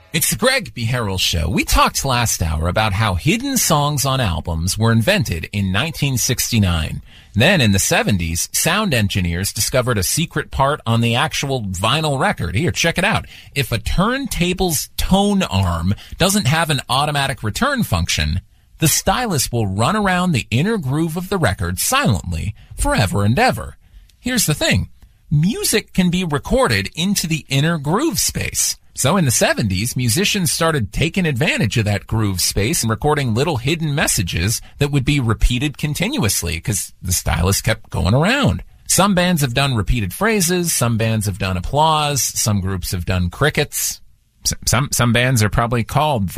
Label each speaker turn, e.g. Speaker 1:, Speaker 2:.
Speaker 1: It's the Greg B. Harrell Show. We talked last hour about how hidden songs on albums were invented in 1969. Then in the 70s, sound engineers discovered a secret part on the actual vinyl record. Here, check it out. If a turntable's tone arm doesn't have an automatic return function, the stylus will run around the inner groove of the record silently forever and ever. Here's the thing. Music can be recorded into the inner groove space. So in the 70s, musicians started taking advantage of that groove space and recording little hidden messages that would be repeated continuously because the stylus kept going around. Some bands have done repeated phrases, some bands have done applause, some groups have done crickets. Some bands are probably called